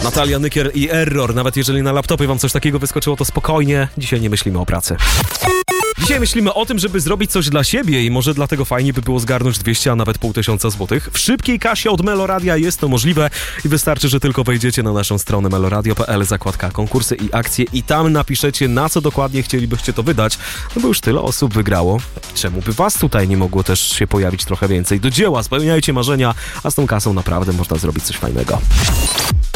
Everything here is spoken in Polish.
Natalia Nykiel i Error. Nawet jeżeli na laptopie wam coś takiego wyskoczyło, to spokojnie. Dzisiaj nie myślimy o pracy. Dzisiaj myślimy o tym, żeby zrobić coś dla siebie i może dlatego fajnie by było zgarnąć 200, a nawet 500 złotych. W szybkiej kasie od Meloradia jest to możliwe i wystarczy, że tylko wejdziecie na naszą stronę meloradio.pl, zakładka konkursy i akcje i tam napiszecie, na co dokładnie chcielibyście to wydać, no bo już tyle osób wygrało. Czemu by was tutaj nie mogło też się pojawić trochę więcej? Do dzieła, spełniajcie marzenia, a z tą kasą naprawdę można zrobić coś fajnego.